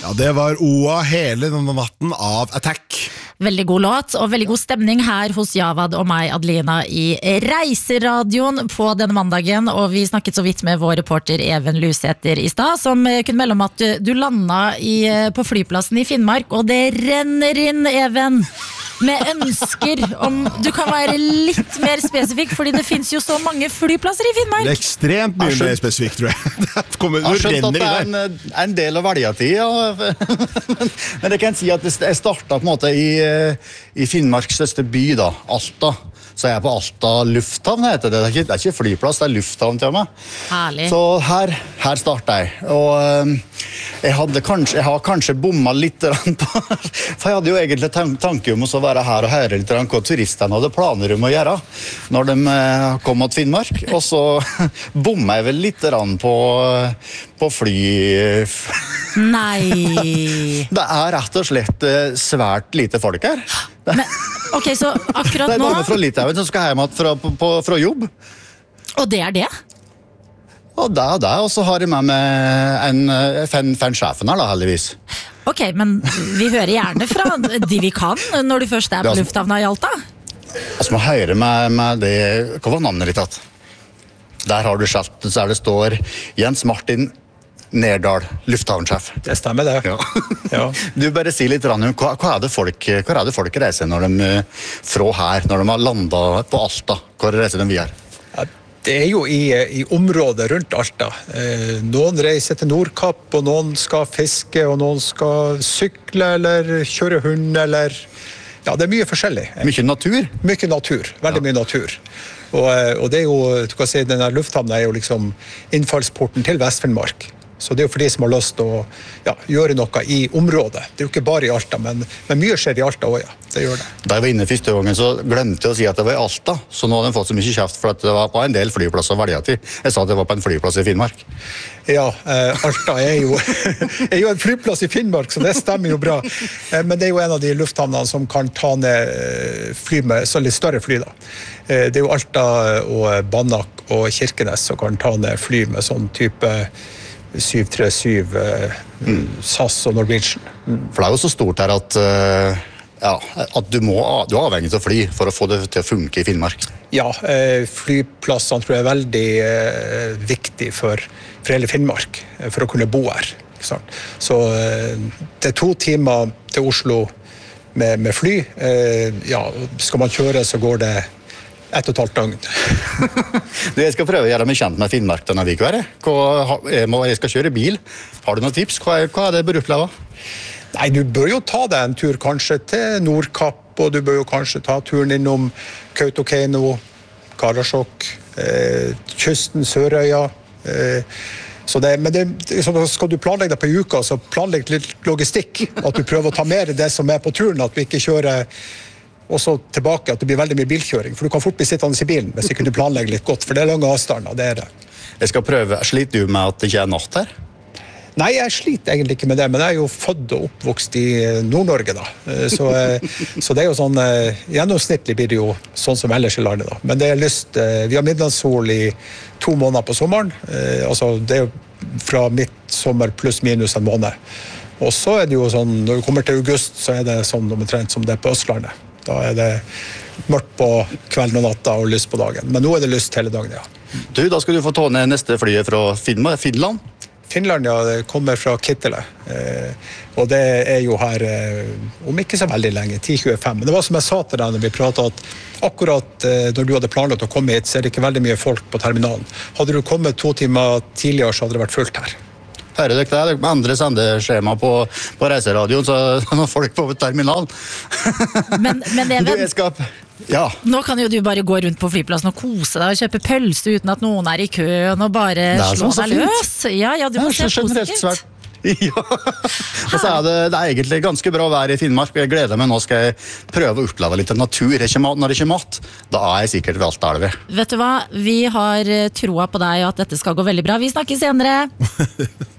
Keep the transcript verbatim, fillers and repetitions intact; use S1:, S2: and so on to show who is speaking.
S1: Ja, det var Oa hele denne natten av Attack.
S2: Veldig god låt, og veldig god stemning her hos Javad og meg, Adelina, i Reiseradioen på denne mandagen, og vi snakket så vidt med vår reporter Even Lusæter i stad, som kunne melde om at du landet i, på flyplassen i Finnmark, og det renner inn, Even, med ønsker om du kan være litt mer spesifik, fordi det finnes jo så mange flyplasser i Finnmark.
S1: Det er ekstremt mye mer spesifik, tror jeg. Det kommer,
S3: jeg har skjønt at det er en, en del av velgertid, ja. Men jeg kan si at jeg startet på en måte i, i Finnmarks største by, da, Alta. Så jeg er på Alta lufthavn, heter det. Det er ikke, det er ikke flyplass, det er lufthavn til meg.
S2: Herlig.
S3: Så her, her startet jeg. Og um, jeg, hadde kanskje, jeg har kanskje bommet litt på, for jeg hadde jo egentlig tanke om å være her og høre litt hva turistene hadde planer om å gjøre når de uh, kom til Finnmark. Og så bommet jeg vel litt på, på fly.
S2: Nei.
S3: Det er rett og slett uh, svært lite folk her.
S2: Men, ok, så akkurat nå...
S3: Det er dame fra Litauen som skal hjem fra, på, fra jobb.
S2: Og det er det?
S3: Og det er det, og så har jeg med meg en fan, fansjefen her da, heldigvis.
S2: Ok, men vi hører gjerne fra de vi kan når du først er på lufthavna i Alta.
S3: Altså, må høre med, med det... Hva var navnet ditt tatt? Der har du skjelt, så er det står Jens Martin Nerdal, lufthavnsjef.
S4: Det stemmer det.
S3: Ja.
S4: Ja.
S3: Du bare si litt, hva, hva, er det folk, hva er det folk reiser når de fra her, når de har landet på Alta? Hvor reiser de videre?
S4: Ja, det er jo i, i området rundt Alta. Eh, noen reiser til Nordkapp, og noen skal fiske, og noen skal sykle, eller kjøre hund, eller... Ja, det er mye forskjellig.
S3: Mye natur?
S4: Mye natur, veldig ja. Mye natur. Og, og det er jo, du kan si, denne lufthavnen er jo liksom innfallsporten til Vest-Finnmark. Så det er jo for de som har lyst til å ja, gjøre noe i området. Det er jo ikke bare i Alta, men, men mye skjer i Alta også, ja. Det gjør det.
S3: Da jeg var inne første gangen, så glemte jeg å si at det var i Alta, så nå hadde de fått så mye kjeft for at det var på en del flyplasser å velge til. Jeg sa at det var på en flyplass i Finnmark.
S4: Ja, eh, Alta er jo, er jo en flyplass i Finnmark, så det stemmer jo bra. Eh, men det er jo en av de lufthavnene som kan ta ned fly med, så litt større fly da. Eh, det er jo Alta og Banak og Kirkenes som kan ta ned fly med sånn type syv tre syv, eh, mm. S A S og Norwegian.
S3: Mm. For det er jo så stort her at, uh, ja, at du, må, du er avhengig av fly for å få det til å funke i Finnmark.
S4: Ja, eh, flyplassene tror jeg er veldig eh, viktig for, for hele Finnmark, eh, for å kunne bo her. Ikke sant? Så eh, det er to timer til Oslo med, med fly. Eh, ja, skal man kjøre så går det ett og et halvt døgn.
S3: Du, jeg skal prøve å gjøre meg kjent med Finnmark denne uka. Jeg, jeg skal kjøre bil. Har du noen tips? Hva er, hva er det bør oppleve?
S4: Nei, du bør jo ta deg en tur kanskje til Nordkapp, og du bør jo kanskje ta turen innom Kautokeino, Karasjok, eh, kysten, Sørøya. Eh, så det, men det, så skal du planlegge deg på uka, så planlegg litt logistikk. At du prøver å ta mer det som er på turen, at du ikke kjører og så tilbake at det blir veldig mye bilkjøring, for du kan fort bli sittende i bilen hvis ikke du planlegger litt godt, for det er lange avstander, det er det.
S3: Jeg skal prøve. Sliter du med at det ikke er natt her?
S4: Nei, jeg sliter egentlig ikke med det, men jeg er jo født og oppvokst i Nord-Norge da. Så, så det er jo sånn, gjennomsnittlig blir det jo sånn som ellers i landet da. Men det er lyst, vi har midnattssol i to måneder på sommeren, altså det er jo fra midt sommer pluss minus en måned. Og så er det jo sånn, når du kommer til august, så er det sånn omtrent som det er på Østlandet. Da er det mørkt på kvelden og natta og lyst på dagen. Men nå er det lyst hele dagen, ja.
S3: Du, da skal du få ta ned neste flyet fra Finnmark, Finland.
S4: Finland, ja, det kommer fra Kittilä. Eh, og det er jo her eh, om ikke så veldig lenge, ti tjuefem. Men det var som jeg sa til deg når vi pratet at akkurat eh, når du hadde planlagt å komme hit, så er det ikke veldig mye folk på terminalen. Hadde du kommet to timer tidligere, så hadde det vært fullt her.
S3: Hører dere det? Med andre sendeskjema på, på reiseradioen, så når folk på terminalen.
S2: Men, men Even,
S3: du, skal... ja.
S2: Nå kan jo du bare gå rundt på flyplassen og kose deg og kjøpe pølse uten at noen er i køen og bare slå deg løs. Ja, ja, du må se positivt.
S3: Ja, og så er det, det er egentlig ganske bra vær i Finnmark. Jeg gleder meg, nå skal jeg prøve å oppleve litt natur. Ikke mat, når det ikke er mat, da er jeg sikkert ved alt der det.
S2: Vet du hva, vi har troa på deg og at dette skal gå veldig bra. Vi snakkes senere.